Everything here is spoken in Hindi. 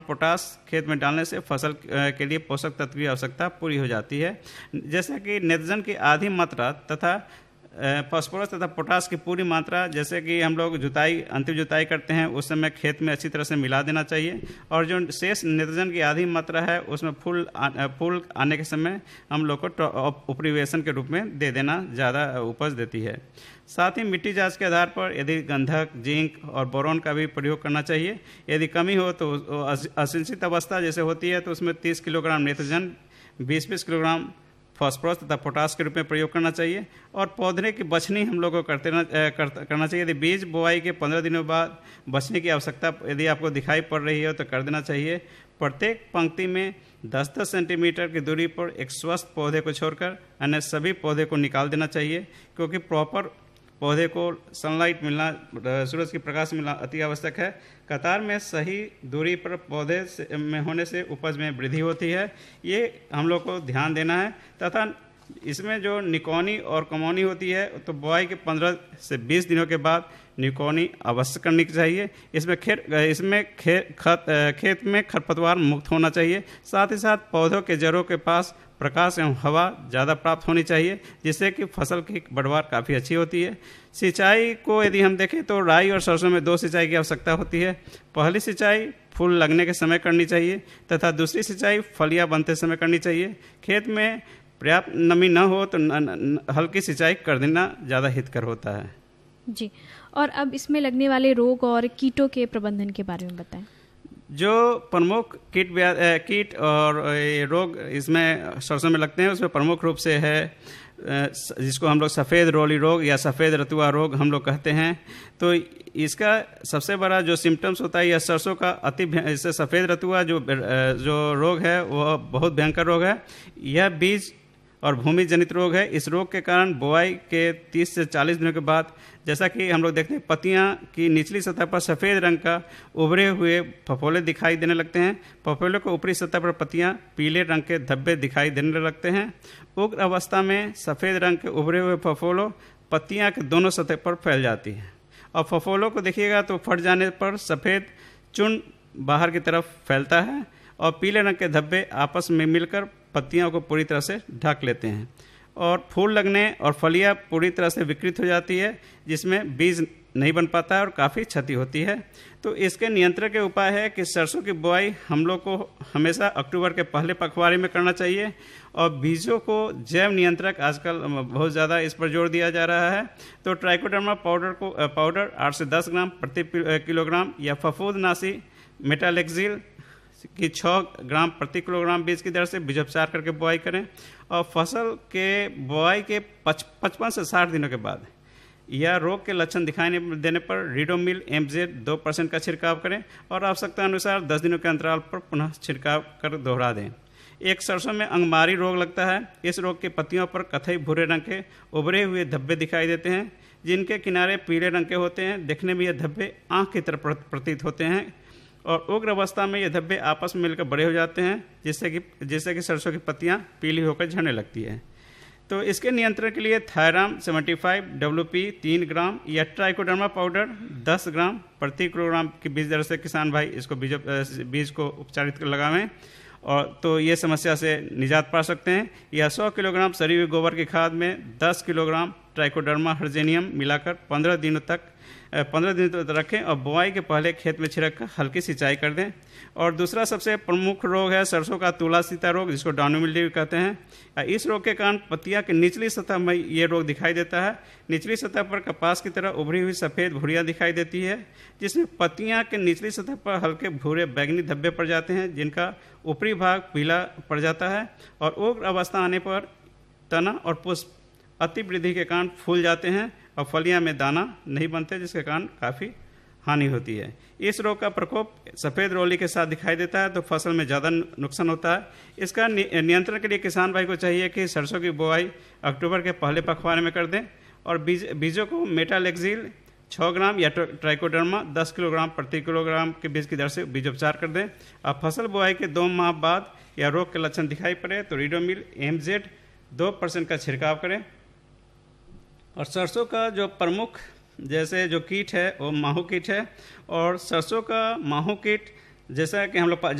पोटास खेत में डालने से फसल के लिए पोषक तत्व की आवश्यकता पूरी हो जाती है। जैसा कि नाइट्रोजन की आधी मात्रा तथा फास्फोरस तथा पोटास की पूरी मात्रा, जैसे कि हम लोग अंतिम जुताई करते हैं उस समय खेत में अच्छी तरह से मिला देना चाहिए। और जो शेष नाइट्रोजन की आधी मात्रा है उसमें फूल आने के समय हम लोग को उपरिवेशन के रूप में दे देना ज़्यादा उपज देती है। साथ ही मिट्टी जांच के आधार पर यदि गंधक, जिंक और बोरॉन का भी प्रयोग करना चाहिए। यदि कमी हो तो असिंचित अवस्था जैसे होती है तो उसमें 30 किलोग्राम नाइट्रोजन, 20-20 किलोग्राम फास्फोरस तथा पोटास के रूप में प्रयोग करना चाहिए। और पौधे की बछनी हम लोग को करना चाहिए। यदि बीज बोआई के 15 दिनों बाद बछने की आवश्यकता यदि आपको दिखाई पड़ रही हो तो कर देना चाहिए। प्रत्येक पंक्ति में 10-10 सेंटीमीटर की दूरी पर एक स्वस्थ पौधे को छोड़कर अन्य सभी पौधे को निकाल देना चाहिए, क्योंकि प्रॉपर पौधे को सनलाइट मिलना, सूरज की प्रकाश मिलना अति आवश्यक है। कतार में सही दूरी पर पौधे में होने से उपज में वृद्धि होती है, ये हम लोग को ध्यान देना है। तथा इसमें जो निकौनी और कमौनी होती है तो बुआई के 15 से 20 दिनों के बाद निकौनी अवश्य करनी चाहिए। इसमें खेत में खरपतवार मुक्त होना चाहिए। साथ ही साथ पौधों के जड़ों के पास प्रकाश एवं हवा ज़्यादा प्राप्त होनी चाहिए, जिससे कि फसल की बढ़वार काफ़ी अच्छी होती है। सिंचाई को यदि हम देखें तो राई और सरसों में 2 सिंचाई की आवश्यकता होती है। पहली सिंचाई फूल लगने के समय करनी चाहिए तथा दूसरी सिंचाई फलियां बनते समय करनी चाहिए। खेत में पर्याप्त नमी न हो तो हल्की सिंचाई कर देना ज़्यादा हितकर होता है। जी, और अब इसमें लगने वाले रोग और कीटों के प्रबंधन के बारे में बताएं। जो प्रमुख कीट और रोग इसमें सरसों में लगते हैं उसमें प्रमुख रूप से है जिसको हम लोग सफ़ेद रोली रोग या सफ़ेद रतुआ रोग हम लोग कहते हैं। तो इसका सबसे बड़ा जो सिम्टम्स होता है या सरसों का इससे सफ़ेद रतुआ जो रोग है वह बहुत भयंकर रोग है। यह बीज और भूमि जनित रोग है। इस रोग के कारण बुआई के 30 से 40 दिनों के बाद जैसा कि हम लोग देखते हैं पत्तियां की निचली सतह पर सफ़ेद रंग का उभरे हुए फफोले दिखाई देने लगते हैं। फफोले को ऊपरी सतह पर पत्तियां पीले रंग के धब्बे दिखाई देने लगते हैं। उग्र अवस्था में सफ़ेद रंग के उभरे हुए फफोलों पत्तियां के दोनों सतह पर फैल जाती है और फफोलों को देखिएगा तो फट जाने पर सफ़ेद चुन बाहर की तरफ फैलता है और पीले रंग के धब्बे आपस में मिलकर पत्तियों को पूरी तरह से ढक लेते हैं और फूल लगने और फलियां पूरी तरह से विकृत हो जाती है, जिसमें बीज नहीं बन पाता है और काफ़ी क्षति होती है। तो इसके नियंत्रण के उपाय है कि सरसों की बुआई हम लोग को हमेशा अक्टूबर के पहले पखवाड़े में करना चाहिए और बीजों को जैव नियंत्रक आजकल बहुत ज़्यादा इस पर जोर दिया जा रहा है। तो ट्राइकोडर्मा पाउडर 8 से 10 ग्राम प्रति किलोग्राम या फफूंदनाशी मेटालेक्सिल कि 6 ग्राम प्रति किलोग्राम बीज की दर से बीजोपचार करके बुआई करें और फसल के बुआई के 55 से 60 दिनों के बाद या रोग के लक्षण दिखाई देने पर रीडोमिल MZ 2% का छिड़काव करें और आवश्यकता अनुसार 10 दिनों के अंतराल पर पुनः छिड़काव कर दोहरा दें। एक सरसों में अंगमारी रोग लगता है। इस रोग के पत्तियों पर कथई भूरे रंग के उभरे हुए धब्बे दिखाई देते हैं, जिनके किनारे पीले रंग के होते हैं। देखने में ये धब्बे आँख की तरह प्रतीत होते हैं और उग्र अवस्था में ये धब्बे आपस में मिलकर बड़े हो जाते हैं, जिससे कि सरसों की पत्तियां पीली होकर झड़ने लगती है। तो इसके नियंत्रण के लिए थायराम 75 WP 3 ग्राम या ट्राइकोडर्मा पाउडर 10 ग्राम प्रति किलोग्राम की बीज दर से किसान भाई इसको बीज को उपचारित कर लगावें और तो ये समस्या से निजात पा सकते हैं। या 100 किलोग्राम सड़ी हुई गोबर की खाद में 10 किलोग्राम ट्राइकोडर्मा हर्जेनियम मिलाकर 15 दिन तक रखें और बुआई के पहले खेत में छिड़क कर हल्की सिंचाई कर दें। और दूसरा सबसे प्रमुख रोग है सरसों का तुला सीता रोग, जिसको डाउनी मिल्ड्यू कहते हैं। इस रोग के कारण पत्तियां की निचली सतह में ये रोग दिखाई देता है। निचली सतह पर कपास की तरह उभरी हुई सफ़ेद भुरियाँ दिखाई देती है, जिसमें पत्तियां के निचली सतह पर हल्के भूरे बैगनी धब्बे पड़ जाते हैं, जिनका ऊपरी भाग पीला पड़ जाता है। और उग्र अवस्था आने पर तना और पुष्प अति वृद्धि के कारण फूल जाते हैं और फलियां में दाना नहीं बनते, जिसके कारण काफ़ी हानि होती है। इस रोग का प्रकोप सफ़ेद रोली के साथ दिखाई देता है तो फसल में ज़्यादा नुकसान होता है। इसका नियंत्रण के लिए किसान भाई को चाहिए कि सरसों की बुआई अक्टूबर के पहले पखवाड़े में कर दें और बीजों को मेटालेक्सिल 6 ग्राम या ट्राइकोडर्मा 10 किलोग्राम प्रति किलोग्राम के बीज की दर से बीजोपचार कर दें। अब फसल बुआई के 2 माह बाद या रोग के लक्षण दिखाई पड़े तो रीडोमिल MZ 2% का छिड़काव करें। और सरसों का जो प्रमुख जैसे जो कीट है वो माहू कीट है और सरसों का माहू कीट जैसा कि हम लोग